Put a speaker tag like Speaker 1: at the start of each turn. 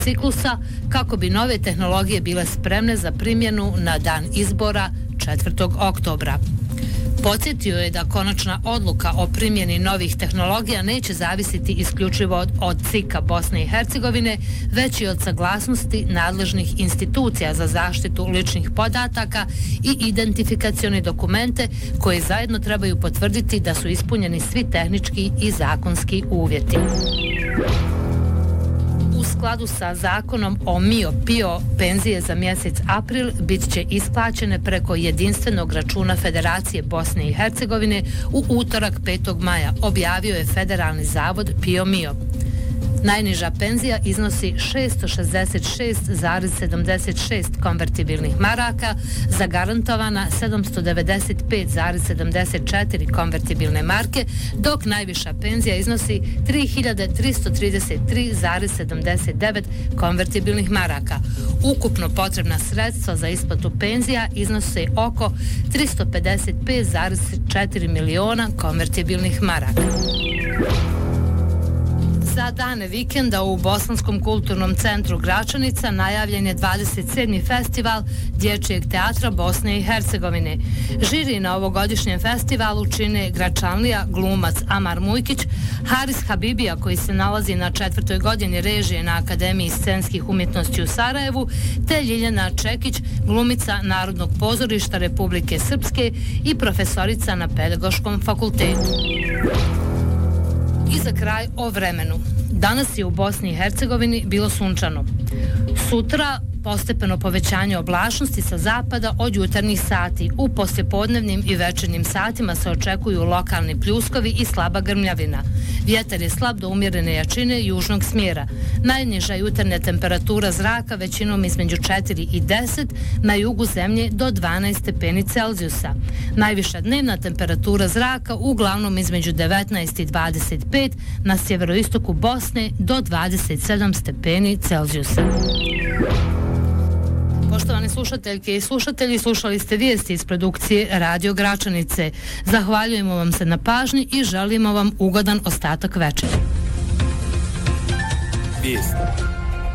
Speaker 1: ciklusa kako bi nove tehnologije bile spremne za primjenu na dan izbora 4. oktobra. Podsjetio je da konačna odluka o primjeni novih tehnologija neće zavisiti isključivo od CIK-a Bosne i Hercegovine, već i od saglasnosti nadležnih institucija za zaštitu ličnih podataka i identifikacione dokumente koje zajedno trebaju potvrditi da su ispunjeni svi tehnički i zakonski uvjeti. U skladu sa zakonom o MIO-PIO penzije za mjesec april bit će isplaćene preko jedinstvenog računa Federacije Bosne i Hercegovine u utorak 5. maja, objavio je Federalni zavod PIO-MIO. Najniža penzija iznosi 666,76 konvertibilnih maraka, zagarantovana 795,74 konvertibilne marke, dok najviša penzija iznosi 3333,79 konvertibilnih maraka. Ukupno potrebna sredstva za isplatu penzija iznose oko 355,4 miliona konvertibilnih maraka. Za dane vikenda u Bosanskom kulturnom centru Gračanica najavljen je 27. festival Dječjeg teatra Bosne i Hercegovine. Žiri na ovogodišnjem festivalu čine Gračanlija, glumac Amar Mujkić, Haris Habibija koji se nalazi na 4. godini režije na Akademiji scenskih umjetnosti u Sarajevu, te Ljiljana Čekić, glumica Narodnog pozorišta Republike Srpske i profesorica na Pedagoškom fakultetu. I za kraj o vremenu. Danas je u Bosni i Hercegovini bilo sunčano. Sutra postepeno povećanje oblačnosti sa zapada od jutarnjih sati. U poslijepodnevnim i večernjim satima se očekuju lokalni pljuskovi i slaba grmljavina. Vjetar je slab do umjerene jačine južnog smjera. Najniža jutarnja temperatura zraka većinom između 4 i 10, na jugu zemlje do 12 stepeni Celzijusa. Najviša dnevna temperatura zraka uglavnom između 19 i 25, na sjeveroistoku Bosne do 27 stepeni Celzijusa. Poštovane slušateljke i slušatelji, slušali ste vijesti iz produkcije Radio Gračanice. Zahvaljujemo vam se na pažnji i želimo vam ugodan ostatak večera.
Speaker 2: Vijesti.